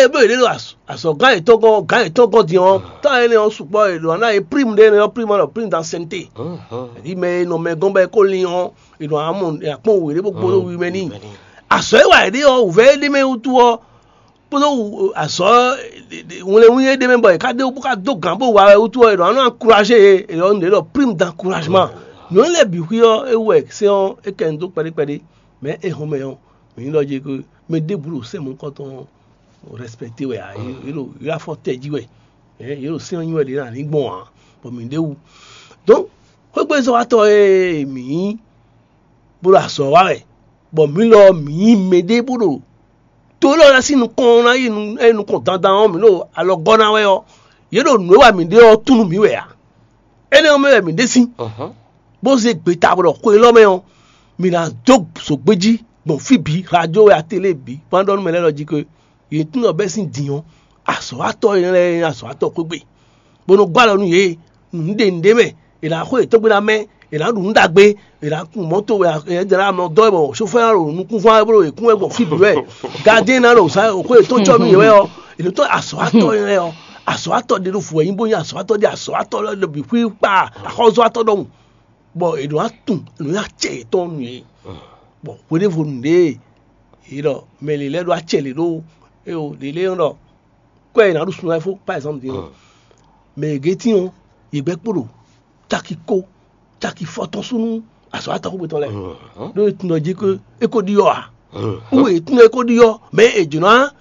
e be le aso ga e to go di on ta ele on support e do na e prime de no prime d'ancienneté di me no me gombe ko li on e do amon e apon we le gbogbo wi me ni aso e wa de o ve de me utu o podo aso wole wi de me boy ka de bu ka do gan bo wa utu o e do na encourager e on de lo prime d'encouragement no le bi wi o e we se on e ken do pere mais e ho me on mi lo je ko me de buru se mon koton respecter we il a fort teji we il se on we de na ni gbon an bo mi de wu donc ko gbe so wa to mi buru aso wa we bo mi lo mi me de buru to lo la sinu kon na inu enu kon dandan on mi lo alo gona we o ye do no wa mi de o tunu mi we ya ene o me mi de sin bo se gbe taburo ko lo me on mi na dog so gbeji bon fibi radio et télé bi pendant me le dit que il tun no besin dion aso ato ire aso ato ko gbe bono gba lo nu ye nde me ila ko to gbe na me ila du ndagbe ila kun moto we e dra mo do bo chauffeur ro nu kun fa bro e kun e go fibi we gardien na ro sa ko to cho mi we o ile to aso ato ire o aso ato de ru fu yin bo yin aso ato lo bi fi pa akoso ato don bo e do atun nu ya che to nu ye bon wele vonde ilo mais les doit chele do e o de le ndo ko e na rusu na fo par exemple di mais getion igbe poro takiko taki foton sunu aso ata ko beton le do tun di ko e ko di yo a o e tun e ko di yo mais e juna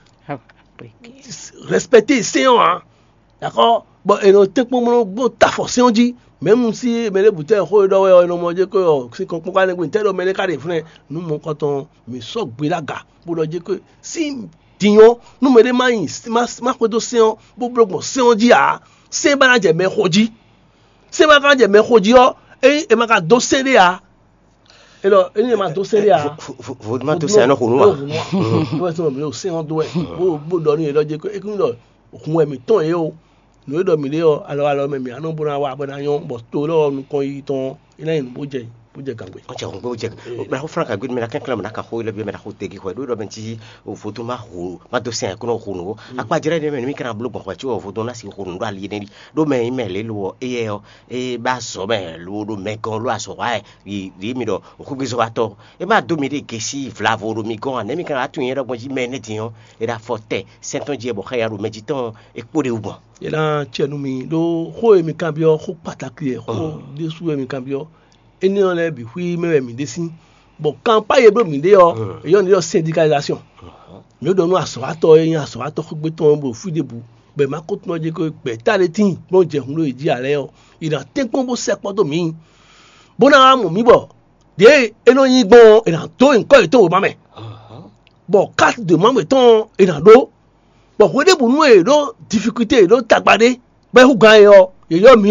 respecter séant d'accord bon et no te po mo bo ta fo séant di même si mele bouteille ko do we no mo je ko si kon ko kan gbe telo mele ka de fun nu mo ko ton mi so gbe laga bo lo je ko si diyon nu me de mayin ma ko do seon bo blogbon seon di a se ba na je me hoji se ba ka je me hoji o e ma ka do sere a e lo eni ma do sere a vous demandez c'est un rounoir do so me o seon do e bo do ni e lo je ko e kun do okun e mi ton e o no do mi le o alo me mi anu bona wa bona yon bo to lo nu kon yi ton ina yin bo je gangwe o je ngbo je me la franka good me la kan klam na ka ho le bi me la ho tegi ho do benti o foto ma ho ma do sen ko no ho no akpa jere de me mi kan blog ko ti o foto na si ho no ali ne do me email lo e o e ba so me lo do me kon lo aso wa ri mi do ko gbe so wa to e ma do mi de gesi flavo do mi kon ne mi kan atun yen do bon ji me ne ti on e da forte senton je bo khaya ro me ji ton e po de ubon e la chenu mi do ho e mi kan bi o ko pataki e ho de su e mi kan bi o eni on le bi hui me mi de sin bon campagne bro mi de o e yo ni yo syndicalisation mi o do nu aso ato ko gbe ton bo fu de bu be ma ko tun je ko pe ta le tin bon je hun lo ji are o ira ten kon bo se po do mi bona mo mi bo de eno yin gbon ira to nko e to ma me bon 4 de ma me ton ira do bon ko de bu nu e do difficulté do tagbade be hu gan yo mi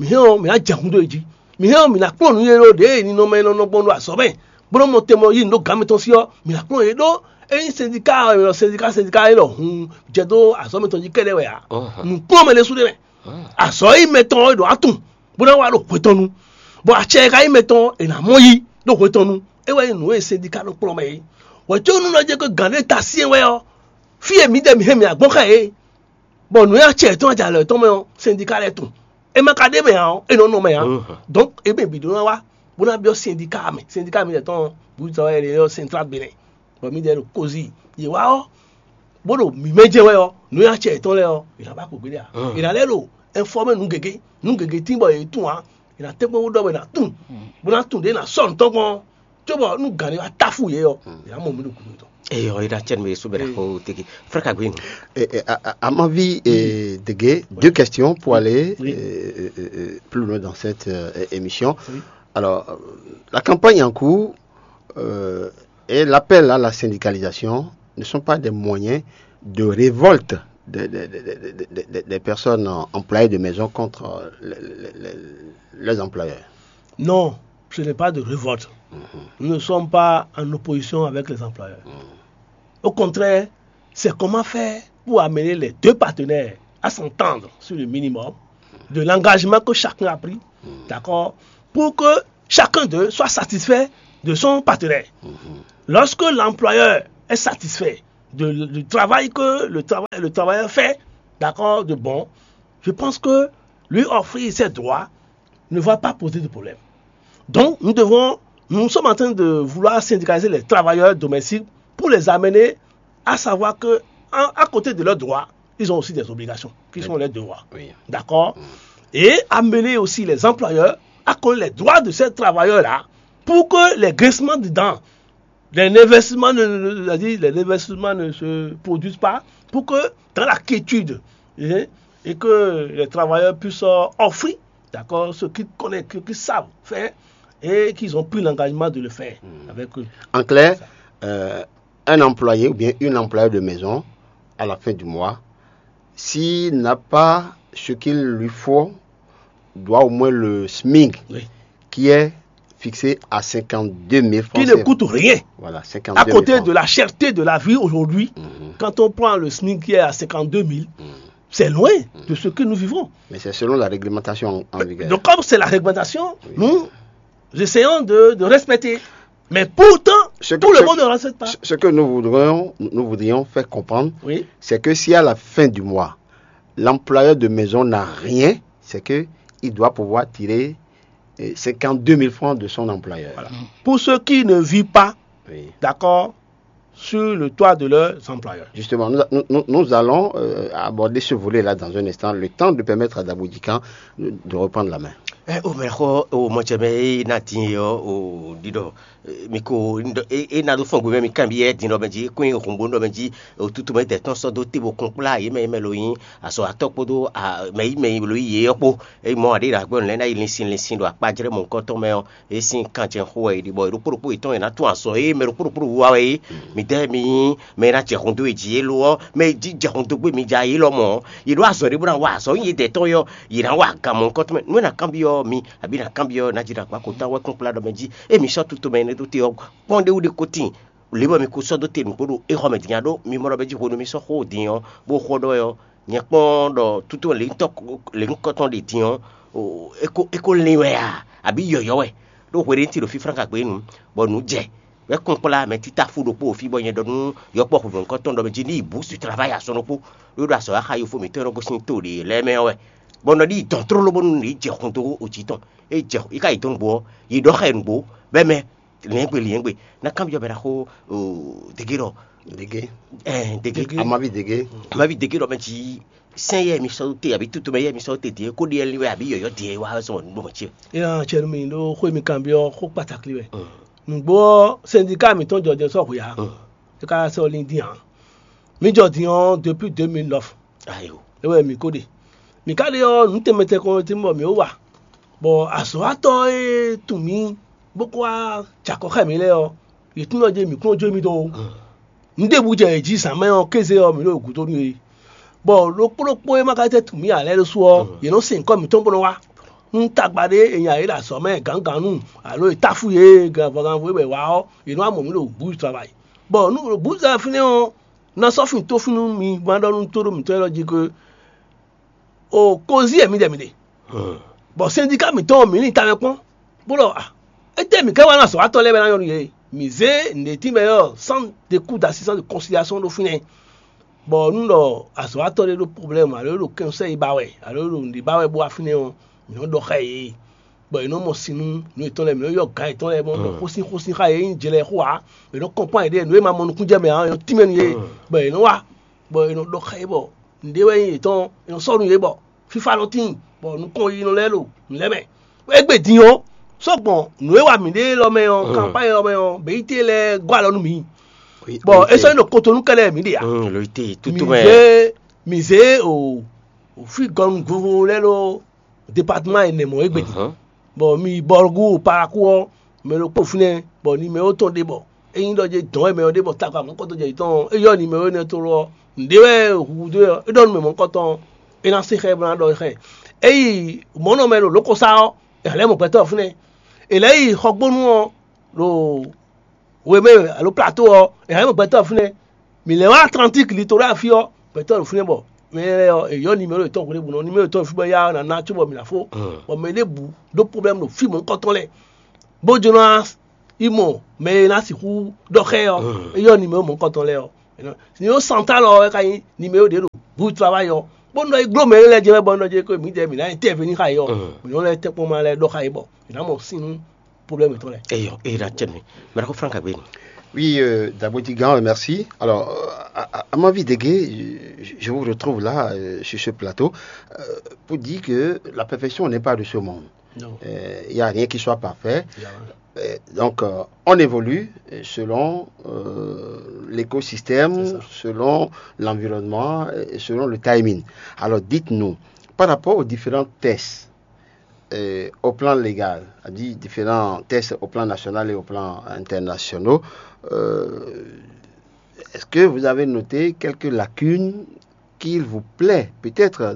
a je hun do ji mi la klon ye ro de ni no me no gbon lo aso be bro mo temo yi no gami ton si o mi la klon ye do e syndicat lo hun je do aso me ton ji kele we a nu klon me le su de me aso yi me ton do atun bro wa lo pe tonu bo a che ka yi me ton e na mo yi lo pe tonu e we nu e syndicat lo klon me wo jo nu no je ko gan ta si we o fi emi de mi agbon ka e bo nu ya che ton ja le ton me syndicat le ton e ma ka de me an e no me an donc e be bi do wa bona bi o syndicat mi de ton bu so e le central benin bo mi de ro kozi ye wa o bodo mi meje we o nu ya che ton le o ira ba ko gbe dia ira le lo informer nu gege tin bo e tun an ira te po do be na tun bona tun de na son ton kon to bo nu gan ni atafu ye o ira mo mi do ku to et il a tenu sur le côté frère Gwin à ma vie Degué deux questions pour aller plus loin dans cette émission. Alors la campagne en cours et l'appel à la syndicalisation ne sont pas des moyens de révolte des personnes employées de maison contre les employeurs. Non, ce n'est pas de révolte. Nous ne sommes pas en opposition avec les employeurs. Au contraire, c'est comment faire pour amener les deux partenaires à s'entendre sur le minimum de l'engagement que chacun a pris, d'accord, pour que chacun d'eux soit satisfait de son partenaire. Lorsque l'employeur est satisfait du travail que le travailleur fait, d'accord, de bon, je pense que lui offrir ses droits ne va pas poser de problème. Donc, nous sommes en train de vouloir syndicaliser les travailleurs domestiques pour les amener à savoir que, à côté de leurs droits, ils ont aussi des obligations, qui sont les devoirs. Oui. D'accord? Et amener aussi les employeurs à connaître les droits de ces travailleurs-là pour que les graissements dedans, les investissements ne se produisent pas, pour que dans la quiétude, et que les travailleurs puissent offrir, d'accord, ce qu'ils connaissent, qu'ils savent faire, et qu'ils ont pris l'engagement de le faire avec eux. En clair, un employé ou bien une employée de maison, à la fin du mois, s'il n'a pas ce qu'il lui faut, doit au moins le SMIC, qui est fixé à 52 000 francs. Qui ne coûte rien. Voilà, 52 000 à côté francs. De la cherté de la vie aujourd'hui, quand on prend le SMIC qui est à 52 000, c'est loin de ce que nous vivons. Mais c'est selon la réglementation en vigueur. Donc comme c'est la réglementation, nous essayons de respecter. Mais pourtant, tout le monde ne respecte pas. Ce que nous voudrions faire comprendre, c'est que si à la fin du mois, l'employeur de maison n'a rien, c'est qu'il doit pouvoir tirer 52 000 francs de son employeur. Voilà. Pour ceux qui ne vivent pas, d'accord, sur le toit de leurs employeurs. Justement, nous allons aborder ce volet-là dans un instant, le temps de permettre à Dabou Djikan de reprendre la main. Miko e na do fongo me kambi e dino benji ko en rombo no benji tutu me de ton so do tibo konpla e me loyin aso atopodo me lo ye opo e mo ade ra gbon le na ilin do apajere mo nkan to me o e sin kan je ho e di boy ro poro iton e na to aso e me ro poro wa we mi de mi me na je hondo e ji lo me ji je hondo gbe mi ja yi lo mo yi do aso ri bura wa aso yi de to yo yi na wa kan mo nkan to me na kambi yo mi abi na kambi yo na ji ra pa ko ta wa konpla do benji e mi so tutu me do te ponde ou de côté lebo mi ko so do te npodo e ho me dian do mi mo ro beji ho no mi so ho dian bo ho do yo nya pon do tutu le nkoton de dian o eko lewe a abi yoyo we do hwere nti do fi franka pe nu bo nu je we konpola me tita fu do po fi bo yen do nu yo po ho nkoton do beji ni ibu su travail aso no po do do aso ha yo fo mi te ro go sin to de le me we bo no di ton tro lo bo nu ni je ho to o ji ton e je i ka iton bo yi do khen bo be me liengwe na kambio bera ho degiro dege amabi dege ro benji seye mi so te abi tutu me ye mi so te die ko die liwe abi yoyo die wa so no mo chi ya chermi no ho mi kambio ho pataki we ngbo syndicat mi ton jojo so ko ya e ka so lindian mi jodian depuis 2009 ayo ewe mi kode mi kale yo ntemete ko ti mo mi o wa bo aso ato e tumi boko a chako khamile o yituno je mi kun ojo mi do ndebu je ji same o keze o mi lo ogun to ni bo lo poropo e makate tumi ale lo so o you know sin ko mi ton bono wa ntagbade eyan ira so me ganganu alo itafuye gan we wa o you know amo mi lo bu travail bo nu bu za fini o na so fin to funu mi bandonu toro mi to lo ji ko o kozi emi de bo syndicat mi ton mi ni ta me pon bolo et mi kawana so atole be na yon ye misé ndeti meilleur sans des coups d'assistance de conciliation do fine bon nous lo aso atole le problème alors le conseil bawe alors ndi bawe bo afine on mi do khaye bon ino mo sinu nous étant les meilleurs gars étant les bon kosin khaye njele kwa mais no comprendre de nous ma monu kunje me an timen ye bon ino wa bon ino do khaye bo ndewe étant ino so nu ye bo fifa lotin bon nous kon ino lelo nleme egbe dion sọgbọn nùwé wà mí dé lọmọ yẹn campagne lọmọ yẹn bẹyì tẹ lẹ gbọ àlọ nù mí bọ ẹsẹ ní kòtònú kẹlẹ mí dì yà mìzé ò fi gan gbogbo lẹnu département yẹn nẹmọ ẹgbẹdì bọ mi bọrọgù paraku ọ mẹrọ pọ fún ẹ bọ ní mẹrọ tó dé bọ eyín lọjẹ dán ẹ mẹrọ dé bọ takọ àmọ kọtọ jẹ ìtàn eyọ ní mẹrọ ní tó rọ ǹdẹwẹ òkùnkùn ẹ ẹdọọnù mẹmọ kọtọ iná sí xẹ bọlá dọ xẹ eyi mọnà mẹrọ lóko sáọ ẹlẹ mọ pẹtọ fún ẹ eléyìí xɔgbónu ọ lo weme alo plateau ọ ẹ̀yà mọ̀ pẹ̀tọ́ fún ẹ mílíọ̀nù atlantique littoral fi ọ pẹ̀tọ́ fún ẹ bọ̀ mẹ́rẹ̀ ọ èyọ́ numéro ìtọ́ kúrẹ́ bù náà numéro ìtọ́ fún ẹ yá nana tó bọ̀ mìíràn fún ọ mẹ́lẹ́ bù ló problème ló fíìmù ńkọ́tọ́ lẹ̀ bójú náà ìmọ̀ mẹ́rin náà sì kú dọ́kẹ́ ọ èyọ́ numéro mọ̀ ńkọ́tọ́ lẹ̀ ọ Nous central numéro de vous travaillez. Bon, nous avons les gens bon nous que mi de mi na intervenir ailleurs. Nous les te pour les do bon. Nous avons aussi un problème de là. Et là tiens. Mais Franck Abin. Oui, Dabouti Grand, merci. Alors, à ma vie dégué, je vous retrouve là, sur ce plateau, pour dire que la perfection n'est pas de ce monde. Il n'y a rien qui soit parfait. Donc, on évolue selon l'écosystème, selon l'environnement, selon le timing. Alors, dites-nous, par rapport aux différents tests au plan légal, dit différents tests au plan national et au plan international, est-ce que vous avez noté quelques lacunes qu'il vous plaît peut-être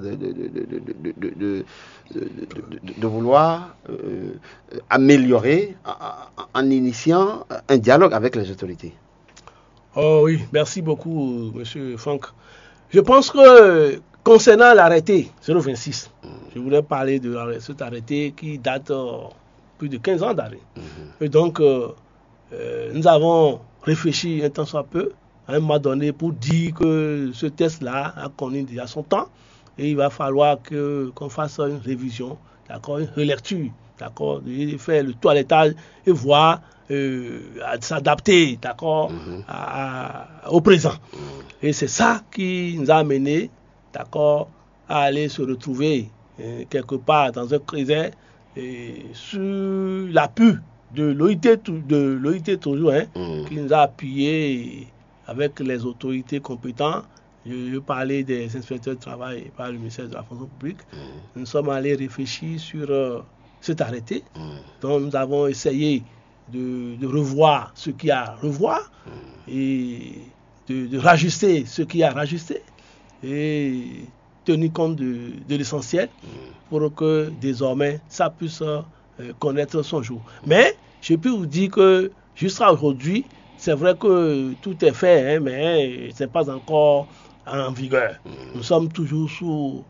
de vouloir améliorer en initiant un dialogue avec les autorités? Oh oui, merci beaucoup, monsieur Franck. Je pense que concernant l'arrêté 026, je voulais parler de cet arrêté qui date plus de 15 ans d'arrêt. Et donc, nous avons réfléchi un temps soit peu, à un moment donné, pour dire que ce test-là a connu déjà son temps et il va falloir qu'on fasse une révision, d'accord, une relecture, d'accord, de faire le toilettage et voir s'adapter, d'accord, au présent. Et c'est ça qui nous a amené, d'accord, à aller se retrouver quelque part dans un creuset sur l'appui de l'OIT toujours, qui nous a appuyé avec les autorités compétentes. Je parlais des inspecteurs de travail par le ministère de la fonction publique. Nous sommes allés réfléchir sur cet arrêté. Donc nous avons essayé de revoir ce qu'il y a à revoir et de rajuster ce qu'il y a à rajuster et tenir compte de l'essentiel pour que désormais ça puisse connaître son jour. Mais je peux vous dire que jusqu'à aujourd'hui, c'est vrai que tout est fait, mais ce n'est pas encore en vigueur. Nous sommes toujours sous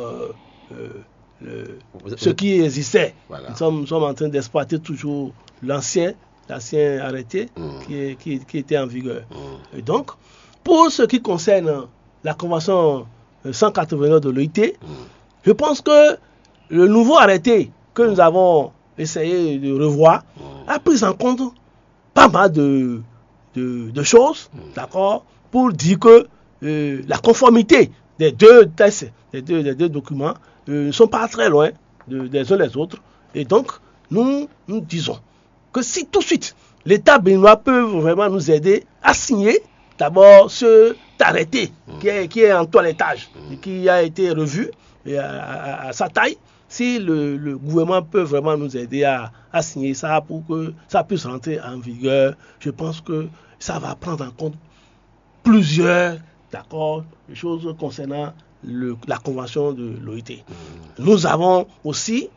ce qui existait. Voilà. Nous sommes en train d'exploiter toujours l'ancien arrêté qui était en vigueur. Et donc, pour ce qui concerne la convention 189 de l'OIT, je pense que le nouveau arrêté que nous avons essayé de revoir a pris en compte pas mal de choses, d'accord, pour dire que la conformité des deux tests, des deux documents ne sont pas très loin des uns des autres. Et donc, nous disons que si tout de suite l'État béninois peut vraiment nous aider à signer d'abord cet arrêté qui est en toilettage, qui a été revu à sa taille, si le gouvernement peut vraiment nous aider à signer ça pour que ça puisse rentrer en vigueur, je pense que ça va prendre en compte plusieurs choses concernant la convention de l'OIT. Nous avons aussi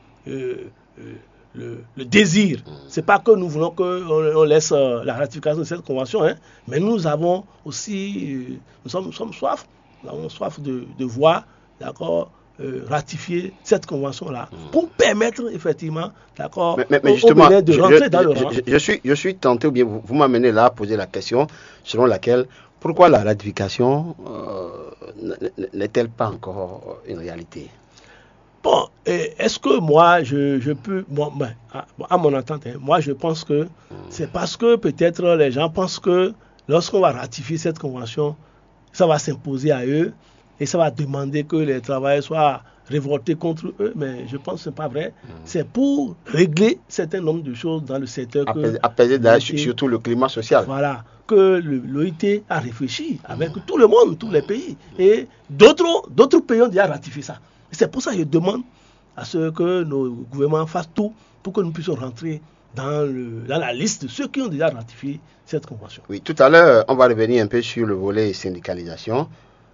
le désir. C'est pas que nous voulons qu'on laisse la ratification de cette convention, mais nous avons aussi, nous sommes soif de voir, d'accord, ratifier cette convention-là pour permettre effectivement, d'accord, mais justement, au Bénin de rentrer dans le rang. Je suis tenté, ou bien vous m'amenez là à poser la question selon laquelle pourquoi la ratification n'est-elle pas encore une réalité? Bon, est-ce que moi, je peux... Bon, à mon entente, moi, je pense que c'est parce que peut-être les gens pensent que lorsqu'on va ratifier cette convention, ça va s'imposer à eux et ça va demander que les travailleurs soient révoltés contre eux. Mais je pense que ce n'est pas vrai. C'est pour régler un certain nombre de choses dans le secteur. Apaiser d'ailleurs surtout le climat social. Voilà, que l'OIT a réfléchi avec tout le monde, tous les pays. Et d'autres pays ont déjà ratifié ça. C'est pour ça que je demande à ce que nos gouvernements fassent tout pour que nous puissions rentrer dans la liste de ceux qui ont déjà ratifié cette convention. Oui, tout à l'heure, on va revenir un peu sur le volet syndicalisation.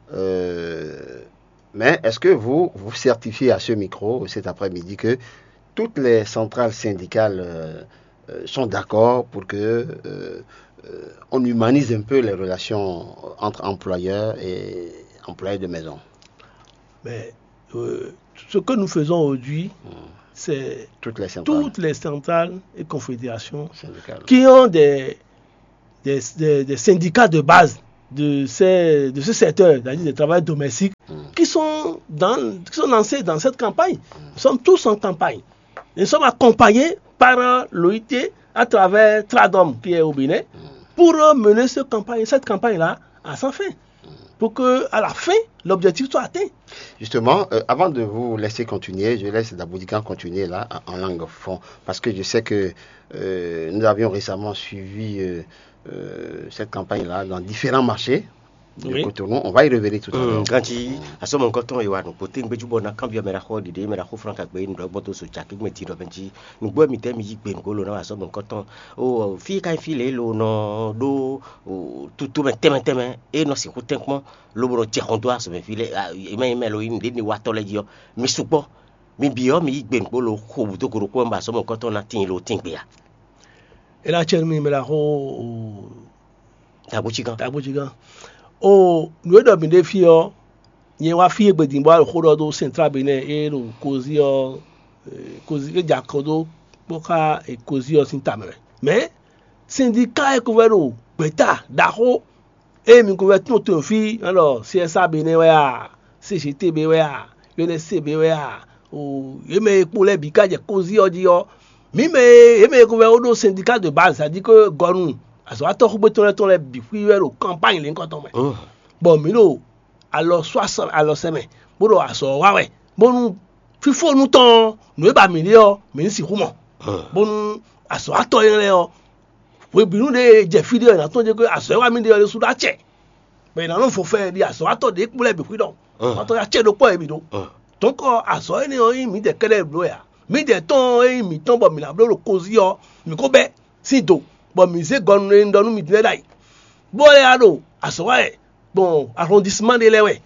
Mais est-ce que vous certifiez à ce micro cet après-midi que toutes les centrales syndicales sont d'accord pour que on humanise un peu les relations entre employeurs et employés de maison? Mais ce que nous faisons aujourd'hui, c'est toutes les centrales et confédérations syndicales qui ont des syndicats de base de ce secteur, c'est-à-dire des travailleurs domestiques, qui sont lancés dans cette campagne. Nous sommes tous en campagne. Nous sommes accompagnés par l'OIT à travers Tradom, qui est au Bénin, pour mener cette campagne-là à sa fin. Pour que, à la fin, l'objectif soit atteint. Justement, avant de vous laisser continuer, je laisse Daboudikan continuer là en langue fond, parce que je sais que nous avions récemment suivi cette campagne-là dans différents marchés. Oui. On va y revenir tout à l'heure. Quand tu as ce mon coton et on peut t'inquiéter du bon quand bien meraho d'idée meraho franc à bien nous boto sur chaque me tire benji nous bois mi tem yi ben golo na so mon coton o fi kan fi le lo no do tout me tem et no si kutenkmo lo bro ti on doit se me filer me lo indi ni wato le yo mi supo mi bio mi ben golo ko bu to ko ko mba so mon coton na tin lo tin ya Et là, Tchermi meraho tabuchigan o nous avons des filles ni wa fille gbedimbo al khodo do central Benin et le kozio jakodo boka e kozio sintamere mais syndicat e couvero beta daho e mi couvert tout fi alors CSA Benin wa CGTB wa UNSCB wa o yeme pour les bikaje kozio dio mi me couvert do syndicat de base, ça dit que gonu aso ato ko beton le bifi wero campagne le nkan ton me bon mi lo alors 60 alors semaine bodo aso wa we bonu fifo nu ton nu e ba mi le o mi si ku mo bonu aso ato yen le o we binu de je video na ton je ko aso wa mi de le su da che be na no fo fe di aso ato de ku le bifi don ato ya che do po e mi do donc aso ni o mi de kele blo ya mi de ton e mi ton bo mi la blo ko zi o mi ko be si do bon musée gonne ndonu mi dai bo le ado asowa e bon arrondissement de lewe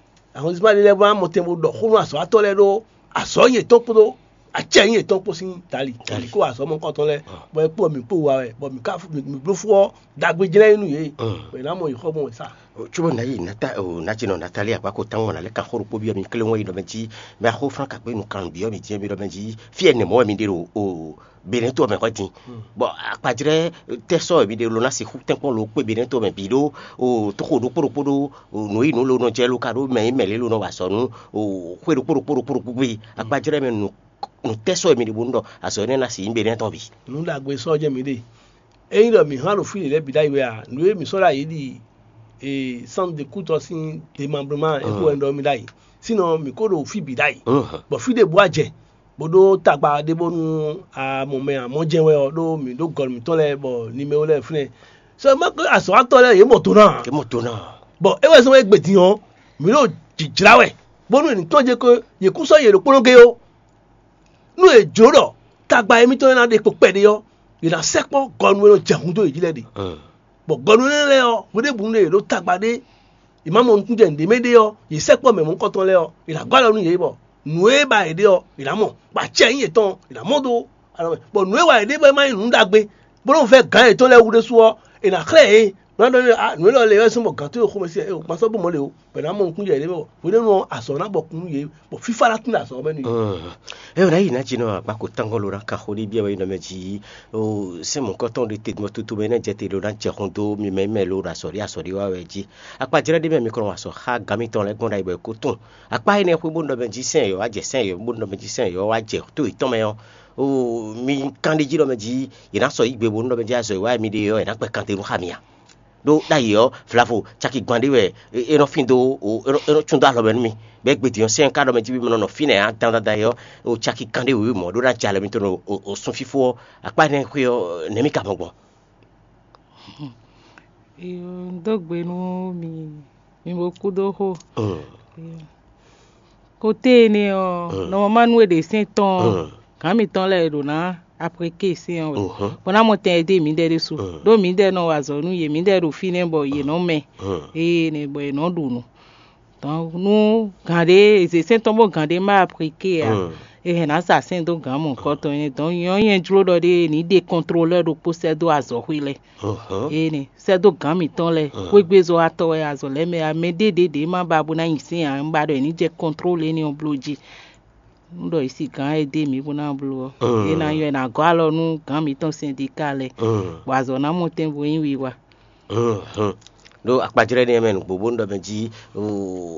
ba motembo do khunu aso atole do aso yen ton podo a chen yen ton posin tali ko aso mo kon ton le bo e po mi po wa e bo mi ka mi blofuo dagbe jire inu ye be na mo ikho mo sa chubo na yi nata o na chino Natalia kwa ko tango na le ka khoro po bi mi kele won yi do benji me ko franka pe nu kan bi o mi tie mi do benji fie ne mo mi diro o Benin to me kwati bon akpadire teso bi de lo na si ten ko lo pe Benin to me bido o to ko do poro no yi no lo no je lo ka do me le lo no wa so nu o kwedo poro bi akpadire me nu teso mi de bundo aso ne na si Benin to bi nu da gbe so je mi de eyin do mi han lo fi le bi dai we a nu e mi so la yi di centre d'écoute aussi démembrement et pour endo mi dai sinon mi ko do fi bi dai bo fi de boaje bodo tagba de bonu a mo me a mo jenwe o do mi do gol mi to le bo ni me o le fune so ma ko aso ato le ye moto na bo e we so we gbeti on mi lo jijira we bonu ni to je ko ye ku so ye lo polonge yo nu e joro tagba emi to na de po pe de yo ina sekpo gol mi lo jehun do ejile de bo gol ni le yo bo de bu le lo tagba de imamo ntunje nde me de yo ye sekpo me mo ko ton le yo ina gwa lo nu ye bo nue ba ede o ilamo pa che yin ton ilamo do alors bon nue wa ede ba ma yin dagbe bo lo fe gan eton le wude so e na kre no do nue lo le so mo gan to ko mo si e o pa so bo mo le o pe na mo kun je de bo wo de no aso na bo kun ye bo fifa la tun aso be ni e ora yi na jino pa ko tangolo ra ka holi bi wa no meji o se mon coton de tete mo tutu be na jete lo dan che hondo mi me lo ra sori wa weji apa jira de me mi ko aso ha gami ton le gonda ibe ko ton apa ine ko bo no meji sen yo aje sen yo bo no meji sen yo aje to iton me yo o mi kan de jiro meji ina so igbe bo no meji aso wa mi de yo ina pe kan te ru hamia do d'ailleurs flavo chaki gwande we eno findo o eno chunda lo ben mi be gbeti on sen ka do me jibi mo no fine attendre d'ailleurs o chaki kande we mo do da jale mi to o son fifo apa ne ko ne mi ka bongbon dogbe no mi mo kudo ho côté ni o no manu de Saint-Ton quand mi ton le do na après que c'est on on a monté aider mi de sous do mi de no wazo nu ye mi de ro fine bo ye no me ne bo no dunu donc nous garder c'est Saint-Ton bo garder ma après que et na ça c'est donc grand mon coton donc yon dro do de ni des contrôleurs do possède do azo huile et ne c'est do grand mi ton le ko gbezo ato e azo le me de ma babu na yin an ba do ni je contrôler ni on bloji ndo isi kan ede mi bona blo e na yo na gwalo nu kan mi ton syndical wazo na mo tembo yin wiwa do akpajire ne men gbogbo ndo benji